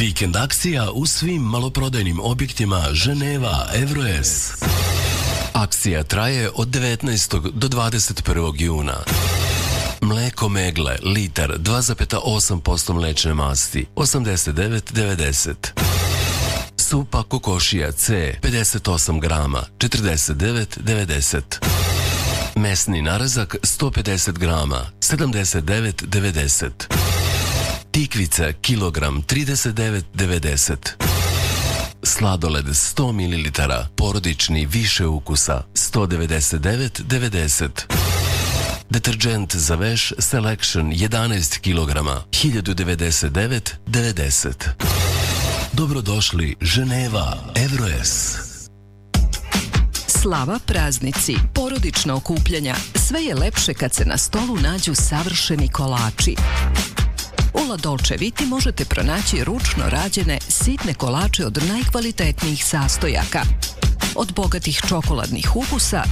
Vikend akcija u svim maloprodajnim objektima Ženeva Evroes. Akcija traje od 19. do 21. juna. Mleko Megle, litar, 2,8% mlečne masti, 89,90. Supa kokošija C, 58 grama, 49,90. Mesni narazak, 150 grama, 79,90. Tikvica, kilogram, 39,90. Sladoled 100 ml, porodični više ukusa, 199,90. Deterđent za veš Selection 11 kg, 1099,90. Dobrodošli Ženeva Evroes. Slava, praznici, porodična okupljanja, sve je lepše kad se na stolu nađu savršeni kolači. U La Dolce Viti možete pronaći ručno rađene sitne kolače od najkvalitetnijih sastojaka. Od bogatih čokoladnih ukusa